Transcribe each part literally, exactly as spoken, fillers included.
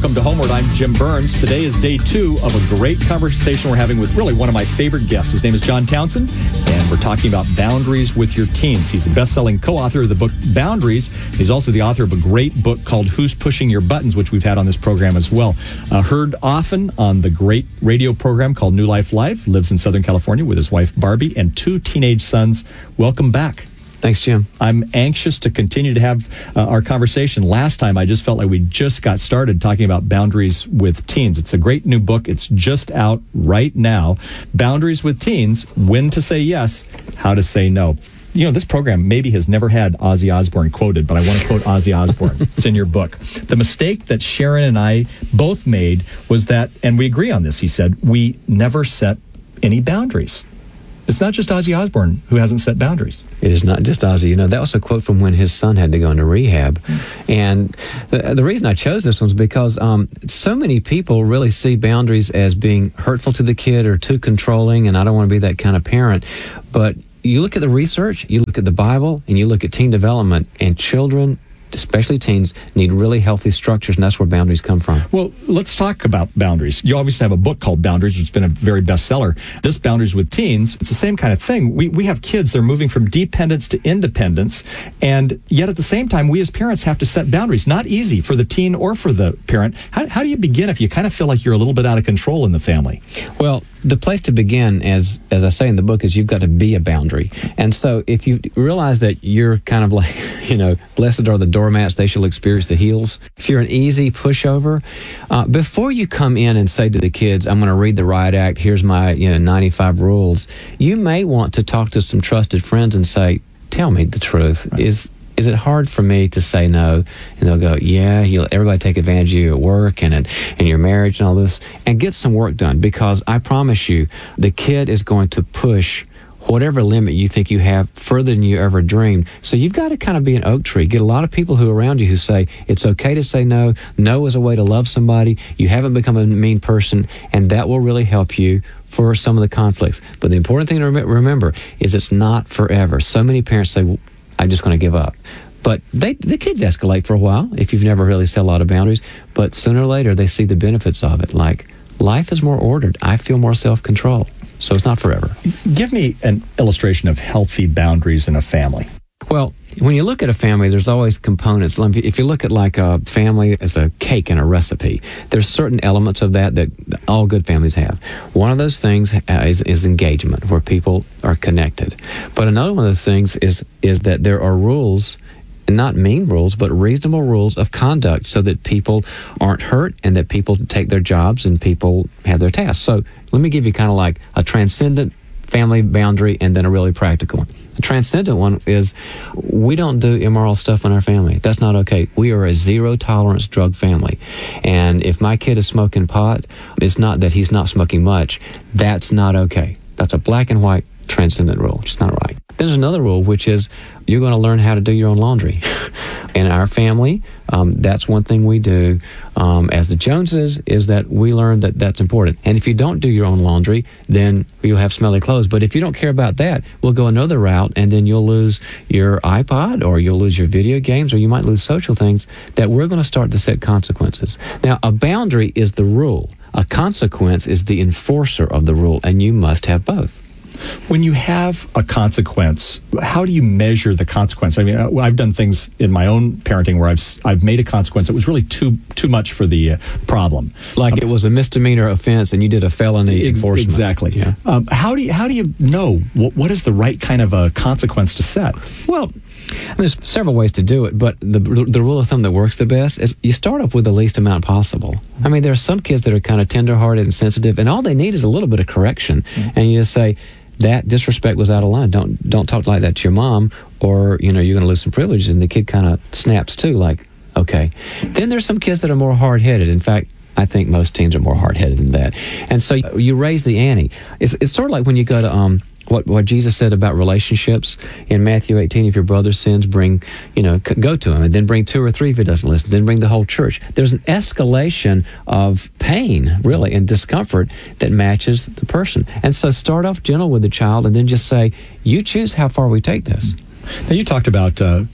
Welcome to Homeward. I'm Jim Burns. Today is day two of a great conversation we're having with really one of my favorite guests. His name is John Townsend, and we're talking about boundaries with your teens. He's the best-selling co-author of the book Boundaries. He's also the author of a great book called Who's Pushing Your Buttons, which we've had on this program as well. Uh, heard often on the great radio program called New Life Live. Lives in Southern California with his wife Barbie and two teenage sons. Welcome back. Thanks, Jim. I'm anxious to continue to have uh, our conversation. Last time, I just felt like we just got started talking about boundaries with teens. It's a great new book. It's just out right now. Boundaries with Teens, When to Say Yes, How to Say No. You know, this program maybe has never had Ozzy Osbourne quoted, but I want to quote Ozzy Osbourne. It's in your book. The mistake that Sharon and I both made was that, and we agree on this, he said, we never set any boundaries. It's not just Ozzy Osbourne who hasn't set boundaries. It is not just Ozzy. You know, that was a quote from when his son had to go into rehab. Mm-hmm. And the, the reason I chose this one is because um, so many people really see boundaries as being hurtful to the kid or too controlling, and I don't want to be that kind of parent. But you look at the research, you look at the Bible, and you look at teen development, and children, especially teens, need really healthy structures, and that's where boundaries come from. Well, let's talk about boundaries. You obviously have a book called Boundaries, which has been a very bestseller. This Boundaries with Teens, it's the same kind of thing. We we have kids, they're moving from dependence to independence, and yet at the same time, we as parents have to set boundaries. Not easy for the teen or for the parent. How, how do you begin if you kind of feel like you're a little bit out of control in the family? Well, the place to begin, as as I say in the book, is you've got to be a boundary. And so if you realize that you're kind of like, you know, blessed are the doormats, they shall experience the heels. If you're an easy pushover, uh, before you come in and say to the kids, I'm going to read the riot act, here's my, you know, ninety-five rules, you may want to talk to some trusted friends and say, tell me the truth. Right. Is Is it hard for me to say no? And they'll go, yeah, he'll, everybody take advantage of you at work and at, and your marriage and all this. And get some work done, because I promise you, the kid is going to push whatever limit you think you have further than you ever dreamed. So you've got to kind of be an oak tree. Get a lot of people who are around you who say, it's okay to say no. No is a way to love somebody. You haven't become a mean person, and that will really help you for some of the conflicts. But the important thing to rem- remember is it's not forever. So many parents say, well, I'm just going to give up. But they, the kids escalate for a while if you've never really set a lot of boundaries. But sooner or later, they see the benefits of it. Like, life is more ordered. I feel more self-control. So it's not forever. Give me an illustration of healthy boundaries in a family. Well, when you look at a family, there's always components. If you look at like a family as a cake and a recipe, there's certain elements of that that all good families have. One of those things is, is engagement, where people are connected. But another one of the things is is that there are rules, and not mean rules, but reasonable rules of conduct, so that people aren't hurt and that people take their jobs and people have their tasks. So let me give you kind of like a transcendent family boundary and then a really practical one. The transcendent one is we don't do immoral stuff in our family. That's not okay. We are a zero-tolerance drug family. And if my kid is smoking pot, it's not that he's not smoking much. That's not okay. That's a black and white transcendent rule. It's not right. There's another rule, which is you're going to learn how to do your own laundry. In our family, um, that's one thing we do um, as the Joneses, is that we learn that that's important. And if you don't do your own laundry, then you'll have smelly clothes. But if you don't care about that, we'll go another route, and then you'll lose your iPod, or you'll lose your video games, or you might lose social things, that we're going to start to set consequences. Now, a boundary is the rule. A consequence is the enforcer of the rule, and you must have both. When you have a consequence, how do you measure the consequence? I mean, I've done things in my own parenting where I've I've made a consequence that was really too too much for the uh, problem. Like um, it was a misdemeanor offense and you did a felony ex- enforcement. Exactly. Yeah. Um, how do you how do you know what, what is the right kind of a consequence to set? Well, there's several ways to do it, but the the rule of thumb that works the best is you start off with the least amount possible. I mean, there are some kids that are kind of tenderhearted and sensitive, and all they need is a little bit of correction. Mm-hmm. And you just say, that disrespect was out of line. Don't don't talk like that to your mom, or you know you're going to lose some privileges. And the kid kind of snaps too, like, okay. Then there's some kids that are more hard-headed. In fact, I think most teens are more hard-headed than that. And so you raise the ante. It's it's sort of like when you go to um what what Jesus said about relationships in Matthew eighteen. If your brother sins, bring you know c- go to him, and then bring two or three if he doesn't listen. Then bring the whole church. There's an escalation of pain, really, and discomfort that matches the person. And so start off gentle with the child, and then just say, "You choose how far we take this." Now, you talked about uh,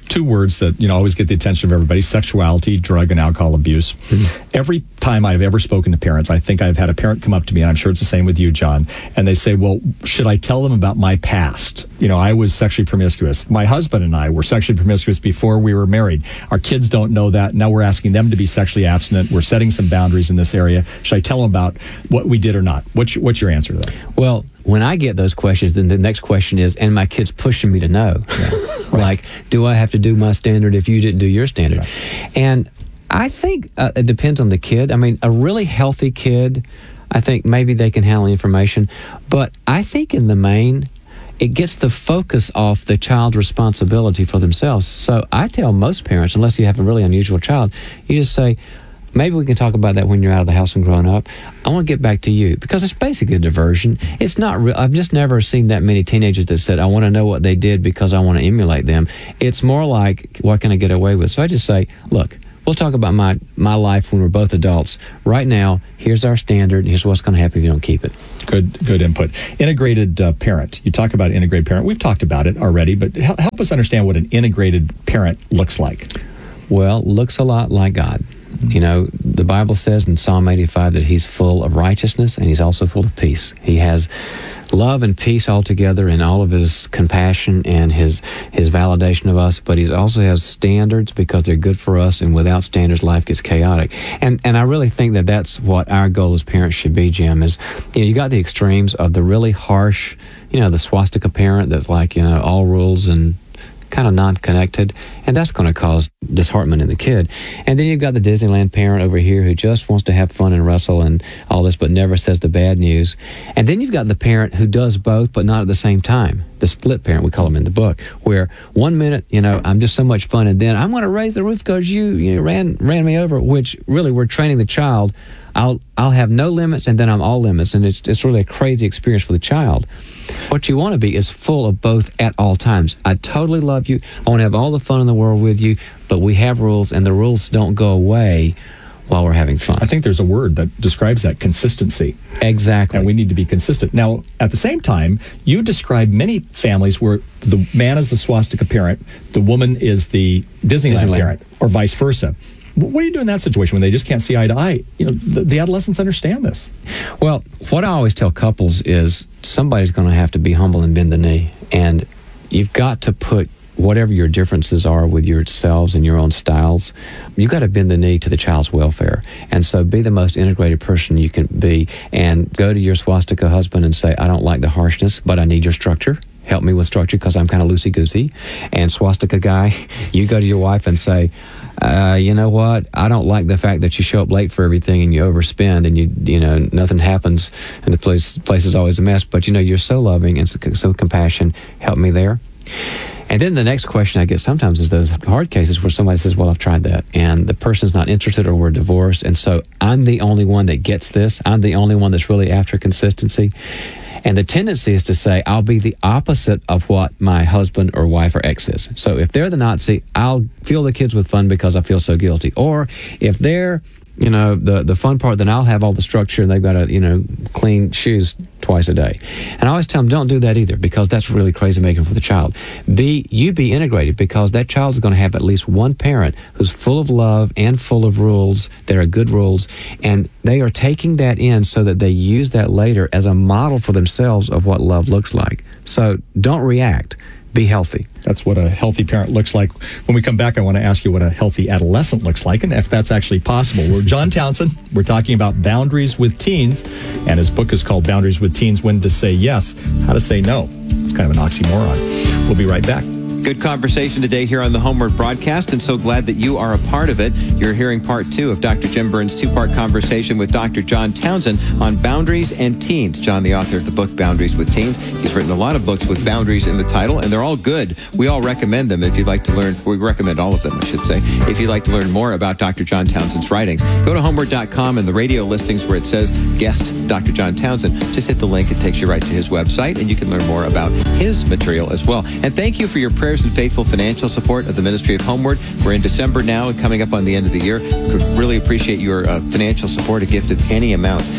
two words that, you know, always get the attention of everybody: sexuality, drug, and alcohol abuse. Mm-hmm. Every time I've ever spoken to parents, I think I've had a parent come up to me, and I'm sure it's the same with you, John, and they say, well, should I tell them about my past? You know, I was sexually promiscuous. My husband and I were sexually promiscuous before we were married. Our kids don't know that. Now we're asking them to be sexually abstinent. We're setting some boundaries in this area. Should I tell them about what we did or not? What's your, what's your answer to that? Well, when I get those questions, then the next question is, and my kid's pushing me to know. Yeah. Right. Like, do I have to do my standard if you didn't do your standard? Right. And I think uh, it depends on the kid. I mean, a really healthy kid, I think maybe they can handle information. But I think in the main, it gets the focus off the child's responsibility for themselves. So I tell most parents, unless you have a really unusual child, you just say, maybe we can talk about that when you're out of the house and growing up. I want to get back to you, because it's basically a diversion. It's not real. I've just never seen that many teenagers that said, I want to know what they did because I want to emulate them. It's more like, what can I get away with? So I just say, look, we'll talk about my, my life when we're both adults. Right now, here's our standard. Here's what's going to happen if you don't keep it. Good good input. Integrated uh, parent. You talk about integrated parent. We've talked about it already, but help, help us understand what an integrated parent looks like. Well, looks a lot like God. You know, the Bible says in Psalm eighty-five that he's full of righteousness and he's also full of peace. He has love and peace all together in all of his compassion and his his validation of us, but he also has standards because they're good for us, and without standards, life gets chaotic. And and I really think that that's what our goal as parents should be, Jim, is, you know, you got the extremes of the really harsh, you know, the swastika parent that's like, you know, all rules and kind of non-connected, and that's going to cause disheartenment in the kid. And then you've got the Disneyland parent over here who just wants to have fun and wrestle and all this, but never says the bad news. And then you've got the parent who does both, but not at the same time. The split parent, we call them in the book, where one minute, you know, I'm just so much fun, and then I'm going to raise the roof because you, you know, ran ran me over, which really we're training the child. I'll I'll have no limits, and then I'm all limits, and it's it's really a crazy experience for the child. What you want to be is full of both at all times. I totally love you. I want to have all the fun in the world with you, but we have rules, and the rules don't go away while we're having fun. I think there's a word that describes that: consistency. Exactly. And we need to be consistent. Now, at the same time, you describe many families where the man is the swastika parent, the woman is the Disneyland, Disneyland. parent, or vice versa. What do you do in that situation when they just can't see eye to eye? You know, the, the adolescents understand this. Well, what I always tell couples is somebody's going to have to be humble and bend the knee. And you've got to put whatever your differences are with yourselves and your own styles, you've got to bend the knee to the child's welfare. And so be the most integrated person you can be, and go to your swastika husband and say, I don't like the harshness, but I need your structure. Help me with structure because I'm kind of loosey-goosey. And swastika guy, you go to your wife and say, uh, you know what? I don't like the fact that you show up late for everything and you overspend and you you know nothing happens and the place place is always a mess. But you know you're so loving and so, so compassion. Help me there. And then the next question I get sometimes is those hard cases where somebody says, well, I've tried that, and the person's not interested or we're divorced, and so I'm the only one that gets this. I'm the only one that's really after consistency. And the tendency is to say, I'll be the opposite of what my husband or wife or ex is. So if they're the Nazi, I'll fuel the kids with fun because I feel so guilty. Or if they're, you know, the, the fun part, then I'll have all the structure and they've got to, you know, clean shoes twice a day. And I always tell them, don't do that either, because that's really crazy making for the child. Be, you be integrated, because that child's going to have at least one parent who's full of love and full of rules that are good rules, and they are taking that in so that they use that later as a model for themselves of what love looks like. So don't react. Be healthy. That's what a healthy parent looks like. When we come back, I want to ask you what a healthy adolescent looks like, and if that's actually possible. We're John Townsend. We're talking about boundaries with teens, and his book is called Boundaries with Teens: When to Say Yes, How to Say No. It's kind of an oxymoron. We'll be right back. Good conversation today here on the Homeward Broadcast, and so glad that you are a part of it. You're hearing part two of Doctor Jim Burns' two-part conversation with Doctor John Townsend on boundaries and teens. John, the author of the book Boundaries with Teens. He's written a lot of books with boundaries in the title, and they're all good. We all recommend them if you'd like to learn. We recommend all of them, I should say. If you'd like to learn more about Doctor John Townsend's writings, go to homeward dot com, and the radio listings where it says guest Doctor John Townsend, just hit the link. It takes you right to his website, and you can learn more about his material as well. And thank you for your prayers and faithful financial support of the Ministry of Homeward. We're in December now and coming up on the end of the year. Could really appreciate your uh, financial support. A gift of any amount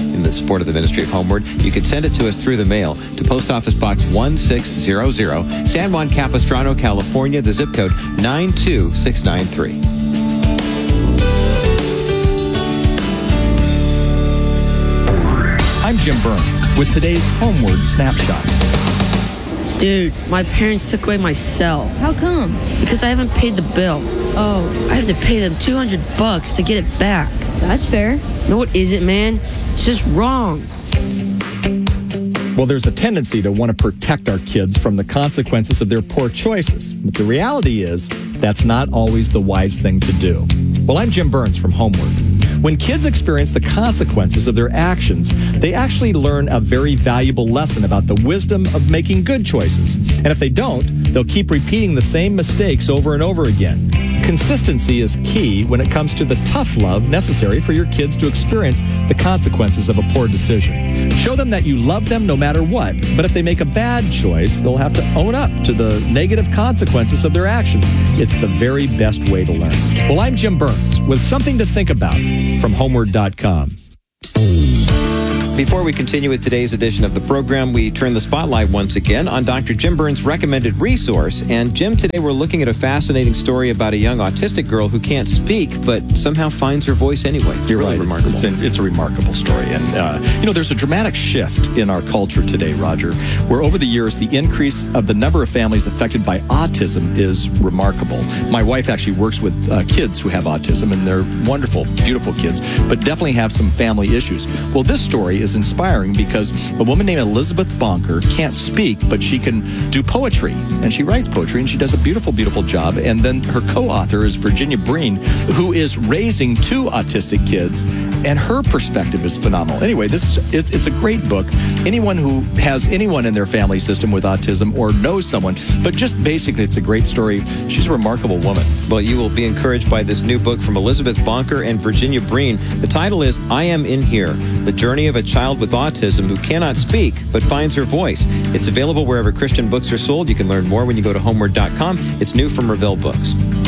in the support of the ministry of Homeward. You can send it to us through the mail to Post Office Box one six zero zero, San Juan Capistrano, California, the zip code nine two six nine three. I'm Jim Burns with today's Homeward Snapshot. Dude, my parents took away my cell How come? because I haven't paid the bill. Oh, I have to pay them two hundred bucks to get it back. that's fair. No, it isn't, man. It's just wrong. Well, there's a tendency to want to protect our kids from the consequences of their poor choices. But the reality is, that's not always the wise thing to do. Well, I'm Jim Burns from Homeward. When kids experience the consequences of their actions, they actually learn a very valuable lesson about the wisdom of making good choices. And if they don't, they'll keep repeating the same mistakes over and over again. Consistency is key when it comes to the tough love necessary for your kids to experience the consequences of a poor decision. Show them that you love them no matter what, but if they make a bad choice, they'll have to own up to the negative consequences of their actions. It's the very best way to learn. Well, I'm Jim Burns with something to think about from homeward dot com. Before we continue with today's edition of the program, we turn the spotlight once again on Doctor Jim Burns' recommended resource. And Jim, today we're looking at a fascinating story about a young autistic girl who can't speak, but somehow finds her voice anyway. You're really right. remarkable. It's, it's, an, it's a remarkable story. And, uh, you know, there's a dramatic shift in our culture today, Roger, where over the years, the increase of the number of families affected by autism is remarkable. My wife actually works with uh, kids who have autism, and they're wonderful, beautiful kids, but definitely have some family issues. Well, this story is inspiring because a woman named Elizabeth Bonker can't speak, but she can do poetry, and she writes poetry, and she does a beautiful, beautiful job. And then her co-author is Virginia Breen, who is raising two autistic kids, and her perspective is phenomenal. Anyway, this is, it, it's a great book. Anyone who has anyone in their family system with autism or knows someone, but just basically, it's a great story. She's a remarkable woman. Well, you will be encouraged by this new book from Elizabeth Bonker and Virginia Breen. The title is I Am In Here, The Journey of a Child with Autism Who Cannot Speak But Finds Her Voice. It's available wherever Christian books are sold. You can learn more when you go to homeward dot com. It's new from Revell Books.